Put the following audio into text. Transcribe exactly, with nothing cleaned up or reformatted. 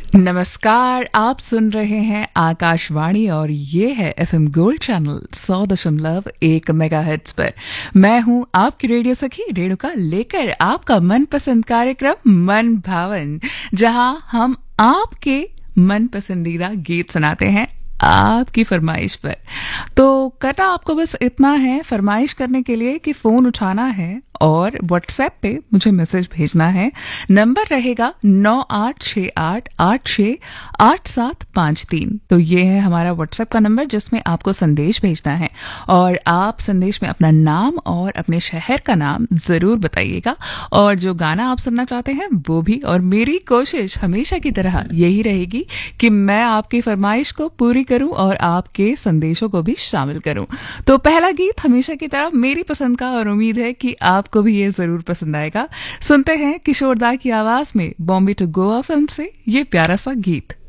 नमस्कार, आप सुन रहे हैं आकाशवाणी और ये है एफएम गोल्ड चैनल सौ दशमलव एक मेगाहर्ट्ज पर। मैं हूं आपकी रेडियो सखी रेणुका, लेकर आपका मनपसंद कार्यक्रम मन भावन, जहां हम आपके मन पसंदीदा गीत सुनाते हैं आपकी फरमाइश पर। तो करना आपको बस इतना है फरमाइश करने के लिए कि फोन उठाना है और व्हाट्सएप पे मुझे मैसेज भेजना है। नंबर रहेगा नौ आठ छः आठ आठ छः आठ सात पाँच तीन। तो ये है हमारा व्हाट्सएप का नंबर जिसमें आपको संदेश भेजना है और आप संदेश में अपना नाम और अपने शहर का नाम ज़रूर बताइएगा और जो गाना आप सुनना चाहते हैं वो भी। और मेरी कोशिश हमेशा की तरह यही रहेगी कि मैं आपकी फरमाइश को पूरी करूं और आपके संदेशों को भी शामिल करूं। तो पहला गीत हमेशा की तरह मेरी पसंद का और उम्मीद है कि आपको भी ये जरूर पसंद आएगा। सुनते हैं किशोर दा की आवाज में बॉम्बे टू गोवा फिल्म से ये प्यारा सा गीत।